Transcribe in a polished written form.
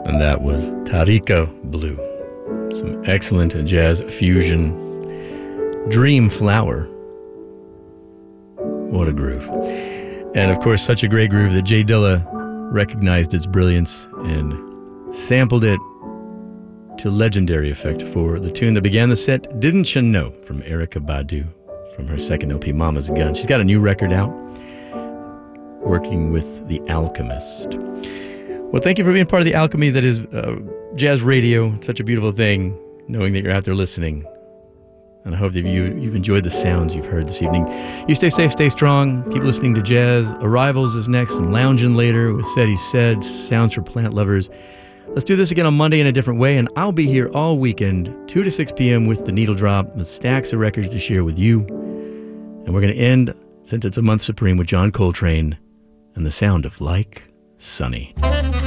And that was Tarika Blue. Some excellent jazz fusion. Dream Flower. What a groove. And of course, such a great groove that Jay Dilla recognized its brilliance and sampled it to legendary effect for the tune that began the set, Didn't Ya Know, from Erykah Badu, from her second LP, Mama's Gun. She's got a new record out, working with The Alchemist. Well, thank you for being part of the alchemy that is jazz radio. It's such a beautiful thing, knowing that you're out there listening. And I hope that you've enjoyed the sounds you've heard this evening. You stay safe, stay strong, keep listening to jazz. Arrivals is next, some lounging later with Seti Said, sounds for plant lovers. Let's do this again on Monday in a different way, and I'll be here all weekend, 2 to 6 p.m. with The Needle Drop, with stacks of records to share with you. And we're going to end, since it's a month supreme, with John Coltrane and the sound of Like Sunny.